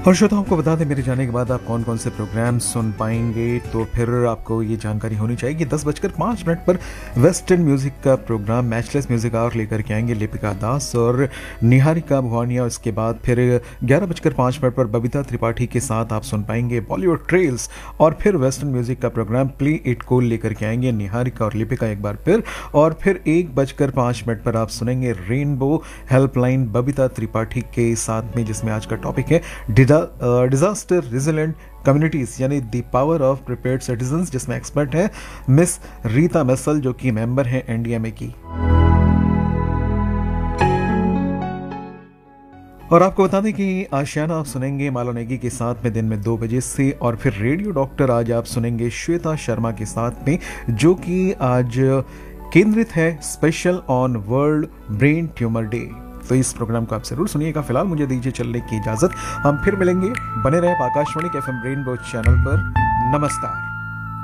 और श्रोताओं को बता दें, मेरे जाने के बाद आप कौन कौन से प्रोग्राम सुन पाएंगे, तो फिर आपको ये जानकारी होनी चाहिए कि 10:05 पर वेस्टर्न म्यूजिक का प्रोग्राम मैचलेस म्यूजिक आवर लेकर के आएंगे लिपिका दास और निहारिका भुवानिया। उसके बाद फिर 11:05 पर बबीता त्रिपाठी के साथ आप सुन पाएंगे बॉलीवुड ट्रेल्स। और फिर वेस्टर्न म्यूजिक का प्रोग्राम प्ले इट कूल लेकर के आएंगे निहारिका और लिपिका एक बार फिर। और फिर 1:05 पर आप सुनेंगे रेनबो हेल्पलाइन बबीता त्रिपाठी के साथ में, जिसमें आज का टॉपिक है डिजास्टर रेजिलेंट कम्युनिटीज यानी the power of prepared citizens, जिसमें एक्सपर्ट है मिस रीता मेसल जो कि मेंबर हैं एनडीएमए की। और आपको बता दें कि आशियाना आप सुनेंगे माला नेगी के साथ में दिन में 2 बजे से। और फिर रेडियो डॉक्टर आज आप सुनेंगे श्वेता शर्मा के साथ में, जो कि आज केंद्रित है special on world brain tumour day. तो इस प्रोग्राम को आप जरूर सुनिएगा। फिलहाल मुझे दीजिए चलने की इजाजत, हम फिर मिलेंगे। बने रहे आकाशवाणी के एफएम रेनबो चैनल पर। नमस्कार।